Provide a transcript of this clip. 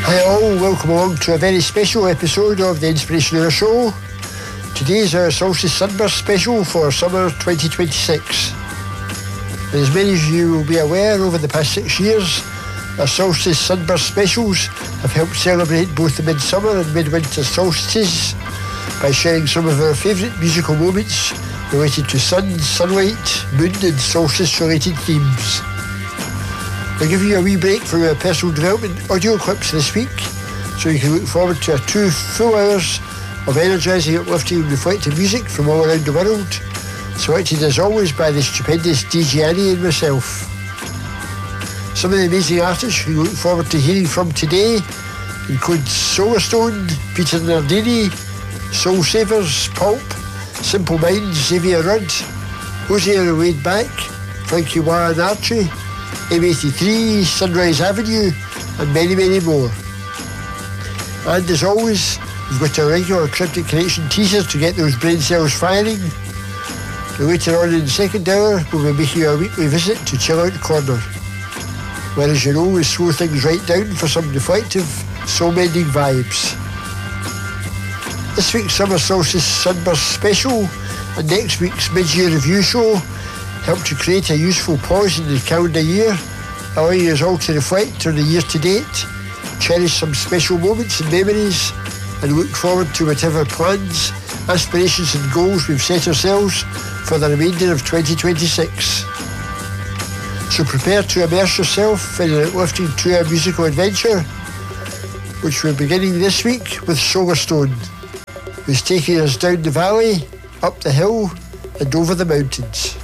Hi all, welcome along to a very special episode of the Inspiration Hour Show. Today's our Solstice Sunburst special for summer 2026. And as many of you will be aware, over the past 6 years, our Solstice Sunburst specials have helped celebrate both the midsummer and midwinter solstices by sharing some of our favourite musical moments related to sun, sunlight, moon and solstice-related themes. We'll give you a wee break from our personal development audio clips this week, so you can look forward to 2 full hours of energising, uplifting and reflective music from all around the world, selected as always by the stupendous DJ Annie and myself. Some of the amazing artists we look forward to hearing from today include Solarstone, Peter Nardini, Soul Savers, Pulp, Simple Minds, Xavier Rudd, Hosea Laid Back, Frankie Wah and Archie, M83, Sunrise Avenue and many, many more. And as always, we've got our regular Cryptic Connection teasers to get those brain cells firing. And later on in the second hour, we'll be making our weekly visit to Chill Out Corner, where, as you know, we slow things right down for some reflective, soul-mending vibes. This week's Summer Solstice Sunburst special and next week's mid-year review show help to create a useful pause in the calendar year, allowing us all to reflect on the year to date, cherish some special moments and memories, and look forward to whatever plans, aspirations and goals we've set ourselves for the remainder of 2026. So prepare to immerse yourself in an uplifting 2-hour musical adventure, which we're beginning this week with Solarstone, who's taking us down the valley, up the hill and over the mountains.